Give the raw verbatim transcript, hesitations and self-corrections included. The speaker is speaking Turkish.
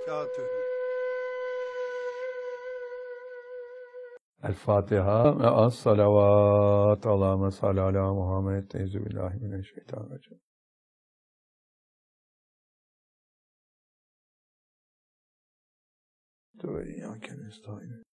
وبركاته. El-Fatiha ve as-salavat. Allahümme salli ala Muhammed. Euzubillahimineşşeytanirracim. Ve iyyâke nestaîn.